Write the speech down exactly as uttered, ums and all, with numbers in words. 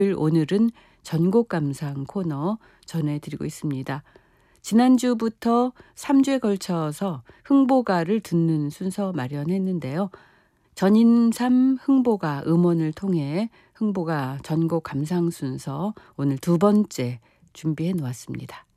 오늘은 전곡 감상 코너 전해드리고 있습니다. 지난주부터 삼 주에 걸쳐서 흥보가를 듣는 순서 마련했는데요. 전인삼 흥보가 음원을 통해 흥보가 전곡 감상 순서 오늘 두 번째 준비해 놓았습니다.